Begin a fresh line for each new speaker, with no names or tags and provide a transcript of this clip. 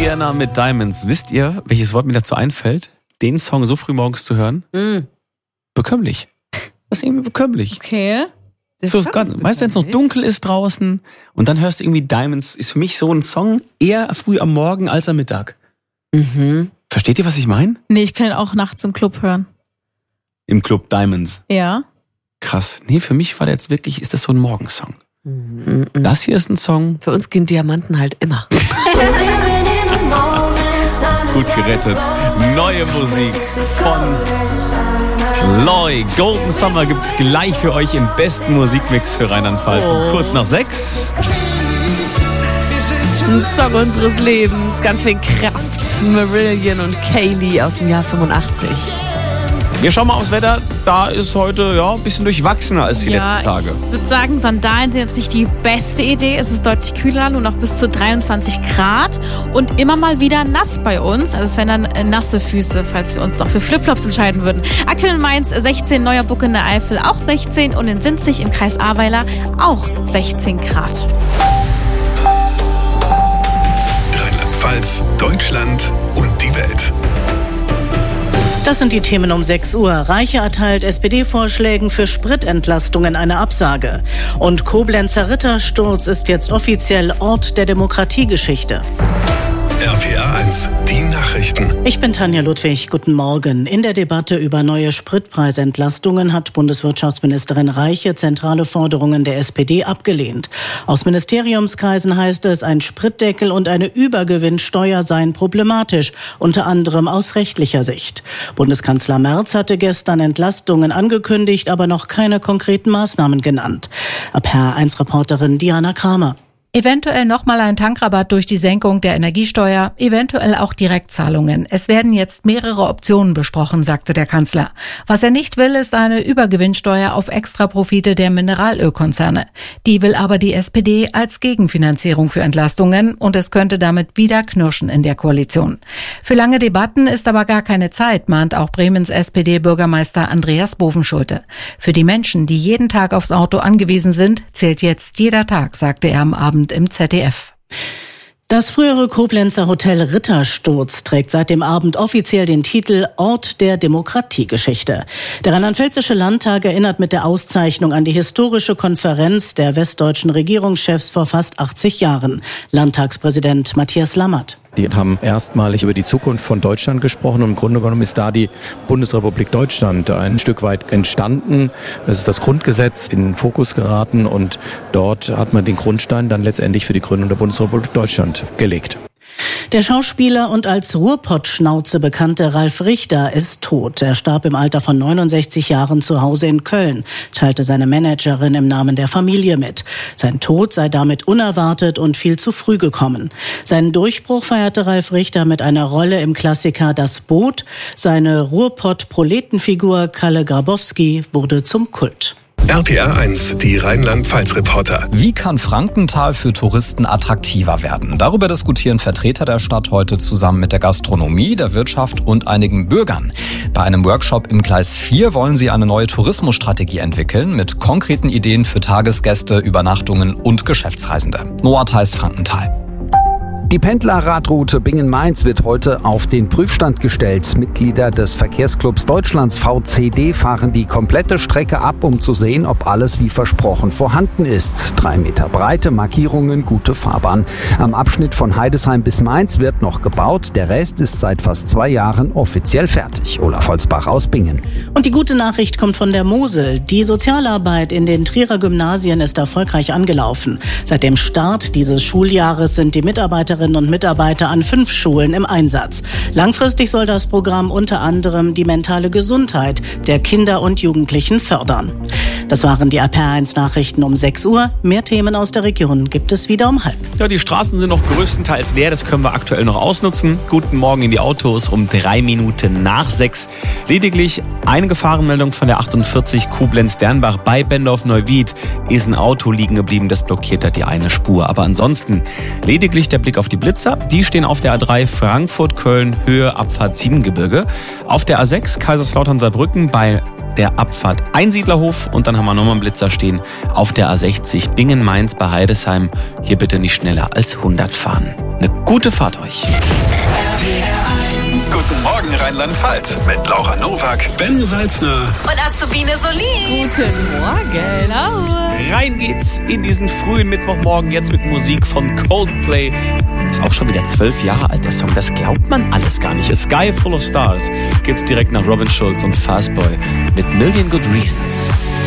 Rihanna mit Diamonds. Wisst ihr, welches Wort mir dazu einfällt, den Song so früh morgens zu hören? Bekömmlich. Das ist irgendwie bekömmlich.
Okay.
So, weißt du, wenn es noch dunkel ist draußen und dann hörst du irgendwie Diamonds, ist für mich so ein Song eher früh am Morgen als am Mittag. Versteht ihr, was ich meine?
Nee, ich kann ihn auch nachts im Club hören.
Im Club Diamonds.
Ja.
Krass. Nee, für mich war der jetzt wirklich, ist das so ein Morgensong. Das hier ist ein Song.
Für uns gehen Diamanten halt immer.
Gut gerettet. Neue Musik von Loy. Golden Summer gibt's gleich für euch im besten Musikmix für Rheinland-Pfalz. Und kurz nach 6.
Ein Song unseres Lebens, ganz viel Kraft. Marillion und Kaylee aus dem Jahr 85.
Wir schauen mal aufs Wetter. Da ist heute ein bisschen durchwachsener als die letzten Tage.
Ich würde sagen, Sandalen sind jetzt nicht die beste Idee. Es ist deutlich kühler, nur noch bis zu 23 Grad. Und immer mal wieder nass bei uns. Also es wären dann nasse Füße, falls wir uns noch für Flipflops entscheiden würden. Aktuell in Mainz 16, Neuerbuck in der Eifel auch 16 und in Sinzig im Kreis Ahrweiler auch 16 Grad.
Rheinland-Pfalz, Deutschland und die Welt.
Das sind die Themen um 6 Uhr. Reiche erteilt SPD-Vorschlägen für Spritentlastungen eine Absage. Und Koblenzer Rittersturz ist jetzt offiziell Ort der Demokratiegeschichte.
RPA 1, die Nachrichten.
Ich bin Tanja Ludwig. Guten Morgen. In der Debatte über neue Spritpreisentlastungen hat Bundeswirtschaftsministerin Reiche zentrale Forderungen der SPD abgelehnt. Aus Ministeriumskreisen heißt es, ein Spritdeckel und eine Übergewinnsteuer seien problematisch, unter anderem aus rechtlicher Sicht. Bundeskanzler Merz hatte gestern Entlastungen angekündigt, aber noch keine konkreten Maßnahmen genannt. RPA1-Reporterin Diana Kramer.
Eventuell nochmal ein Tankrabatt durch die Senkung der Energiesteuer, eventuell auch Direktzahlungen. Es werden jetzt mehrere Optionen besprochen, sagte der Kanzler. Was er nicht will, ist eine Übergewinnsteuer auf Extraprofite der Mineralölkonzerne. Die will aber die SPD als Gegenfinanzierung für Entlastungen und es könnte damit wieder knirschen in der Koalition. Für lange Debatten ist aber gar keine Zeit, mahnt auch Bremens SPD-Bürgermeister Andreas Bovenschulte. Für die Menschen, die jeden Tag aufs Auto angewiesen sind, zählt jetzt jeder Tag, sagte er am Abend im ZDF.
Das frühere Koblenzer Hotel Rittersturz trägt seit dem Abend offiziell den Titel Ort der Demokratiegeschichte. Der Rheinland-Pfälzische Landtag erinnert mit der Auszeichnung an die historische Konferenz der westdeutschen Regierungschefs vor fast 80 Jahren. Landtagspräsident Matthias Lammert.
Die haben erstmalig über die Zukunft von Deutschland gesprochen und im Grunde genommen ist da die Bundesrepublik Deutschland ein Stück weit entstanden. Das ist das Grundgesetz in den Fokus geraten und dort hat man den Grundstein dann letztendlich für die Gründung der Bundesrepublik Deutschland gelegt.
Der Schauspieler und als Ruhrpott-Schnauze bekannte Ralf Richter ist tot. Er starb im Alter von 69 Jahren zu Hause in Köln, teilte seine Managerin im Namen der Familie mit. Sein Tod sei damit unerwartet und viel zu früh gekommen. Seinen Durchbruch feierte Ralf Richter mit einer Rolle im Klassiker Das Boot. Seine Ruhrpott-Proletenfigur Kalle Grabowski wurde zum Kult.
RPA 1, die Rheinland-Pfalz-Reporter.
Wie kann Frankenthal für Touristen attraktiver werden? Darüber diskutieren Vertreter der Stadt heute zusammen mit der Gastronomie, der Wirtschaft und einigen Bürgern. Bei einem Workshop im Gleis 4 wollen sie eine neue Tourismusstrategie entwickeln mit konkreten Ideen für Tagesgäste, Übernachtungen und Geschäftsreisende. Noah Theis, Frankenthal.
Die Pendlerradroute Bingen-Mainz wird heute auf den Prüfstand gestellt. Mitglieder des Verkehrsclubs Deutschlands VCD fahren die komplette Strecke ab, um zu sehen, ob alles wie versprochen vorhanden ist. 3 Meter Breite, Markierungen, gute Fahrbahn. Am Abschnitt von Heidesheim bis Mainz wird noch gebaut. Der Rest ist seit fast 2 Jahren offiziell fertig. Olaf Holzbach aus Bingen.
Und die gute Nachricht kommt von der Mosel. Die Sozialarbeit in den Trierer Gymnasien ist erfolgreich angelaufen. Seit dem Start dieses Schuljahres sind die Mitarbeiterinnen und Mitarbeiter an 5 Schulen im Einsatz. Langfristig soll das Programm unter anderem die mentale Gesundheit der Kinder und Jugendlichen fördern. Das waren die RPA1-Nachrichten um 6 Uhr. Mehr Themen aus der Region gibt es wieder um 5:30.
Ja, die Straßen sind noch größtenteils leer, das können wir aktuell noch ausnutzen. Guten Morgen in die Autos um 3 Minuten nach 6. Lediglich eine Gefahrenmeldung von der 48 Koblenz-Dernbach bei Bendorf-Neuwied ist ein Auto liegen geblieben, das blockiert hat die eine Spur. Aber ansonsten lediglich der Blick auf die Blitzer. Die stehen auf der A3 Frankfurt-Köln, Höhe Abfahrt Siebengebirge. Auf der A6 Kaiserslautern-Saarbrücken bei der Abfahrt Einsiedlerhof und dann haben wir nochmal einen Blitzer stehen auf der A60 Bingen-Mainz bei Heidesheim. Hier bitte nicht schneller als 100 fahren. Eine gute Fahrt euch.
Guten Morgen Rheinland-Pfalz mit Laura Nowak, Ben Salzner
Und Azubine Solin.
Guten Morgen. Hallo.
Rein geht's in diesen frühen Mittwochmorgen jetzt mit Musik von Coldplay. Ist auch schon wieder 12 Jahre alt, der Song. Das glaubt man alles gar nicht. A Sky Full of Stars gibt's direkt nach Robin Schulz und Fastboy mit Million Good Reasons.